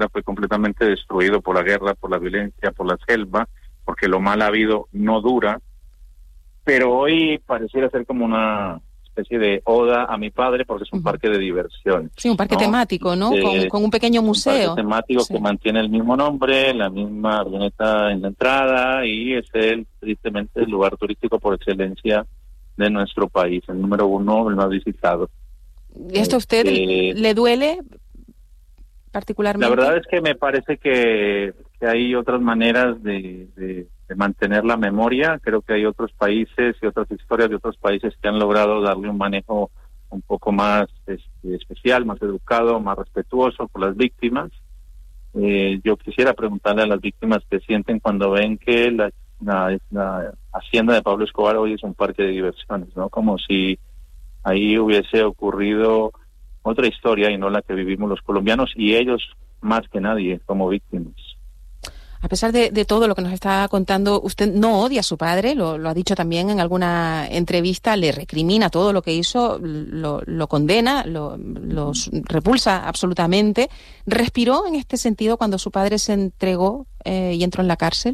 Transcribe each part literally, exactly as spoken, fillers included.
fue completamente destruido por la guerra, por la violencia, por la selva, porque lo mal habido no dura. Pero hoy pareciera ser como una especie de oda a mi padre, porque es un uh-huh. parque de diversión. Sí, un parque ¿no? temático, ¿no? Eh, con, con un pequeño museo. Un parque temático sí. que mantiene el mismo nombre, la misma avioneta en la entrada, y es el, tristemente, el lugar turístico por excelencia de nuestro país, el número uno, el más visitado. ¿Y esto a usted eh, le duele particularmente? La verdad es que me parece que, que hay otras maneras de, de, de mantener la memoria. Creo que hay otros países y otras historias de otros países que han logrado darle un manejo un poco más este, especial, más educado, más respetuoso por las víctimas. Eh, yo quisiera preguntarle a las víctimas qué sienten cuando ven que la, la, la hacienda de Pablo Escobar hoy es un parque de diversiones, ¿no? Como si ahí hubiese ocurrido otra historia y no la que vivimos los colombianos y ellos más que nadie como víctimas. A pesar de, de todo lo que nos está contando, usted no odia a su padre, lo, lo ha dicho también en alguna entrevista, le recrimina todo lo que hizo, lo, lo condena, lo, lo repulsa absolutamente. ¿Respiró en este sentido cuando su padre se entregó eh, y entró en la cárcel?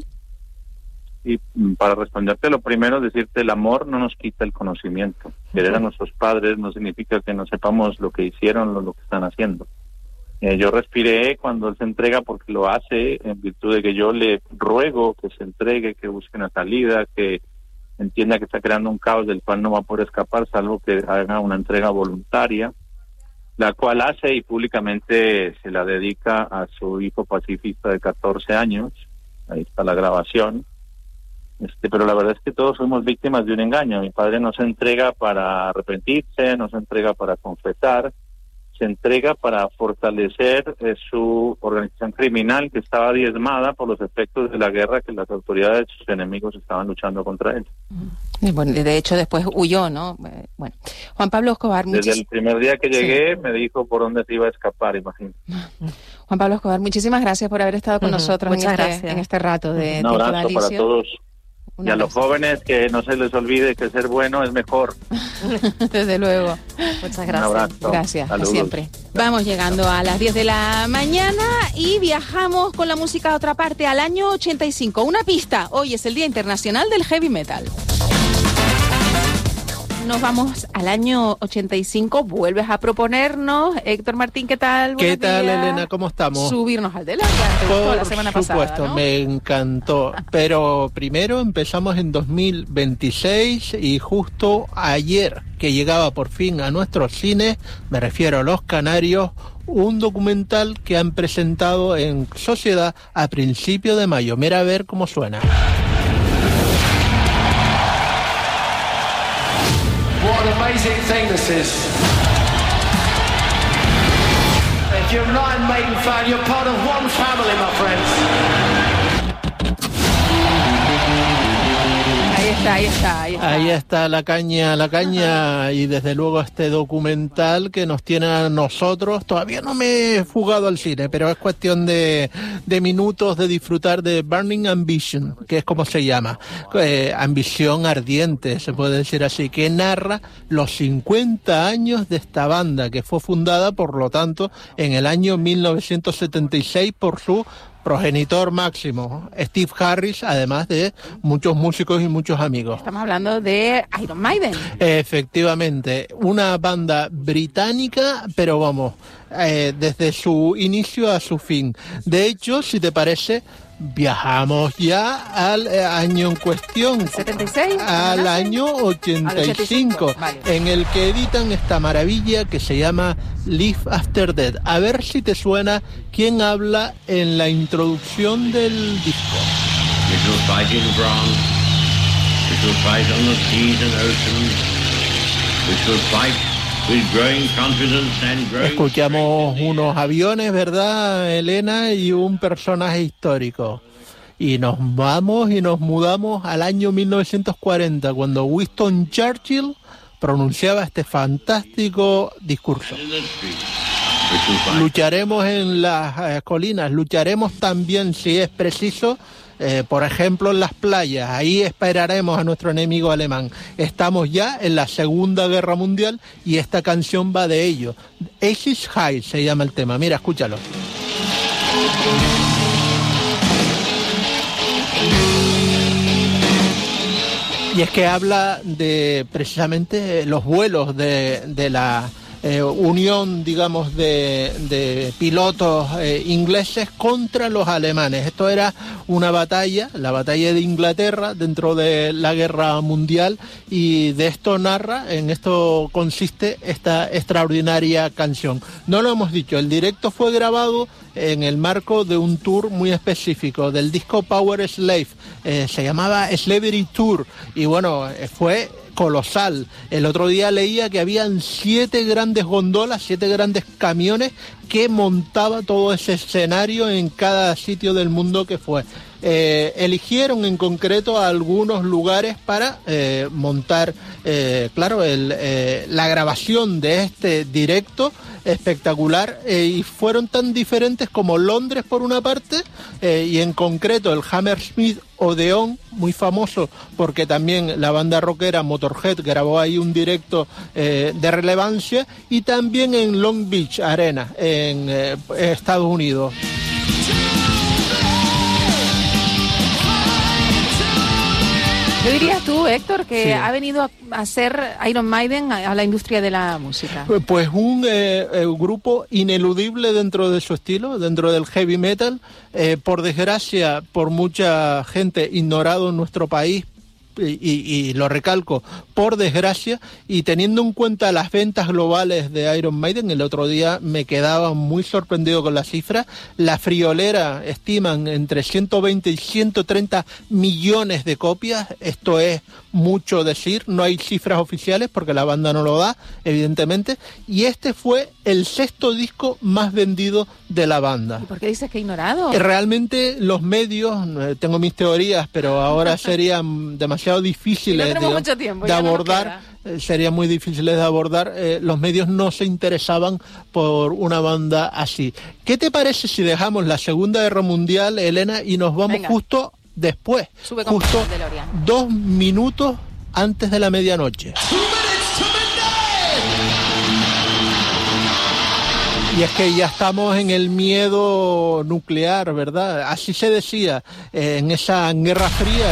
Y para responderte, lo primero es decirte, el amor no nos quita el conocimiento. Querer a nuestros padres no significa que no sepamos lo que hicieron o lo que están haciendo. Eh, yo respiré cuando él se entrega porque lo hace en virtud de que yo le ruego que se entregue, que busque una salida, que entienda que está creando un caos del cual no va a poder escapar, salvo que haga una entrega voluntaria, la cual hace y públicamente se la dedica a su hijo pacifista de catorce años. Ahí está la grabación. Este, pero la verdad es que todos fuimos víctimas de un engaño. Mi padre no se entrega para arrepentirse, no se entrega para confesar, se entrega para fortalecer eh, su organización criminal que estaba diezmada por los efectos de la guerra que las autoridades de sus enemigos estaban luchando contra él. Bueno, de hecho después huyó, ¿no? Bueno, Juan Pablo Escobar... Desde muchis... el primer día que llegué sí. me dijo por dónde se iba a escapar, imagínate. Juan Pablo Escobar, muchísimas gracias por haber estado con uh-huh. nosotros en este, en este rato de Un abrazo para todos. Una y a los jóvenes que no se les olvide que ser bueno es mejor. Desde luego. Muchas gracias. Un abrazo. Gracias, Saludos. siempre. Vamos llegando a las diez de la mañana y viajamos con la música a otra parte, al año ochenta y cinco. Una pista, hoy es el Día Internacional del Heavy Metal. Nos vamos al año ochenta y cinco, vuelves a proponernos. Héctor Martín, ¿qué tal? ¿Qué Buenos tal, días. Elena? ¿Cómo estamos? Subirnos al DeLorean, te gustó la semana Por pasada, supuesto, ¿no? me encantó. Pero primero empezamos en dos mil veintiséis y justo ayer que llegaba por fin a nuestros cines, me refiero a Los Canarios, un documental que han presentado en Sociedad a principios de mayo. Mira a ver cómo suena. What an amazing thing this is. If you're an Iron Maiden fan, you're part of one family, my friends. Ahí está, ahí está, ahí está. Ahí está la caña, la caña y desde luego este documental que nos tiene a nosotros. Todavía no me he fugado al cine, pero es cuestión de, de minutos de disfrutar de Burning Ambition, que es como se llama, eh, ambición ardiente, se puede decir así, que narra los cincuenta años de esta banda que fue fundada, por lo tanto, en el año mil novecientos setenta y seis por su progenitor máximo, Steve Harris, además de muchos músicos y muchos amigos. Estamos hablando de Iron Maiden. Efectivamente, una banda británica, pero vamos, eh, desde su inicio a su fin. De hecho, si te parece, viajamos ya al eh, año en cuestión, ¿setenta y seis? Al año ochenta y cinco, vale. En el que editan esta maravilla que se llama Live After Death. A ver si te suena quién habla en la introducción del disco. We shall fight in France, we shall fight on the seas and oceans, we shall fight with growing confidence and growing... Escuchamos unos aviones, ¿verdad, Elena? Y un personaje histórico. Y nos vamos y nos mudamos al año mil novecientos cuarenta, cuando Winston Churchill pronunciaba este fantástico discurso. Lucharemos en las eh, colinas, lucharemos también, si es preciso, eh, por ejemplo en las playas, ahí esperaremos a nuestro enemigo alemán. Estamos ya en la Segunda Guerra Mundial y esta canción va de ello. Aces High se llama el tema, mira, escúchalo. Y es que habla de precisamente los vuelos de, de la eh, unión, digamos, de, de pilotos eh, ingleses contra los alemanes. Esto era una batalla, la batalla de Inglaterra dentro de la Guerra Mundial, y de esto narra, en esto consiste esta extraordinaria canción. No lo hemos dicho, el directo fue grabado en el marco de un tour muy específico del disco Power Slave, eh, se llamaba Slavery Tour, y bueno, fue colosal. El otro día leía que habían siete grandes gondolas, siete grandes camiones que montaba todo ese escenario en cada sitio del mundo que fue. Eh, eligieron en concreto algunos lugares para eh, montar, eh, claro, el, eh, la grabación de este directo espectacular, eh, y fueron tan diferentes como Londres por una parte, eh, y en concreto el Hammersmith Odeón, muy famoso porque también la banda rockera Motorhead grabó ahí un directo eh, de relevancia, y también en Long Beach Arena en eh, Estados Unidos. ¿Qué dirías tú, Héctor, que Sí. ha venido a hacer Iron Maiden a, a la industria de la música? Pues un eh, eh, grupo ineludible dentro de su estilo, dentro del heavy metal, eh, por desgracia, por mucha gente ignorado en nuestro país, y, y, y lo recalco, por desgracia, y teniendo en cuenta las ventas globales de Iron Maiden, el otro día me quedaba muy sorprendido con la cifra. La friolera estiman entre ciento veinte y ciento treinta millones de copias. Esto es mucho decir, no hay cifras oficiales porque la banda no lo da, evidentemente, y este fue el sexto disco más vendido de la banda. ¿Y por qué dices que ignorado? Realmente los medios, eh, tengo mis teorías, pero ahora serían demasiado difíciles Y no tenemos de, mucho tiempo, de ya no nos abordar, eh, serían muy difíciles de abordar. Eh, los medios no se interesaban por una banda así. ¿Qué te parece si dejamos la Segunda Guerra Mundial, Elena, y nos vamos Venga. justo después, Sube con justo el DeLorean. dos minutos antes de la medianoche? Y es que ya estamos en el miedo nuclear, ¿verdad? Así se decía eh, en esa Guerra Fría.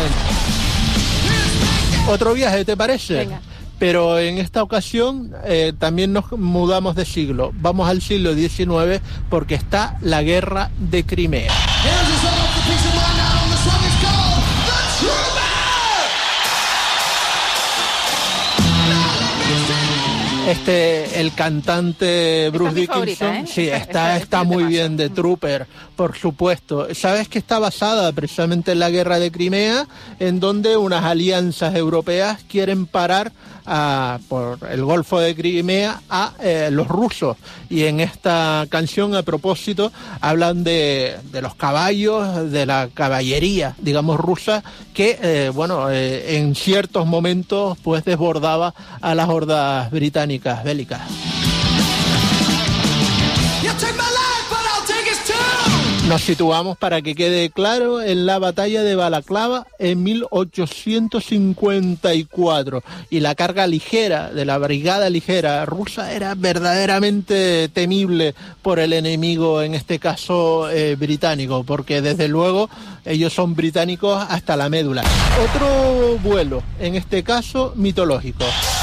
Otro viaje, ¿te parece? Venga. Pero en esta ocasión eh, también nos mudamos de siglo. Vamos al siglo diecinueve porque está la Guerra de Crimea. Este, el cantante Bruce mi Dickinson, favorita, ¿eh? sí, Esta- está, esta- está este muy temazo. bien, de Trooper, por supuesto. Sabes que está basada precisamente en la Guerra de Crimea, en donde unas alianzas europeas quieren parar a, por el Golfo de Crimea a eh, los rusos. Y en esta canción, a propósito, hablan de, de los caballos, de la caballería, digamos, rusa, que, eh, bueno, eh, en ciertos momentos, pues desbordaba a las hordas británicas bélicas. Nos situamos, para que quede claro, en la batalla de Balaclava en mil ochocientos cincuenta y cuatro, y la carga ligera de la brigada ligera rusa era verdaderamente temible por el enemigo, en este caso eh, británico, porque desde luego ellos son británicos hasta la médula. Otro vuelo, en este caso mitológico.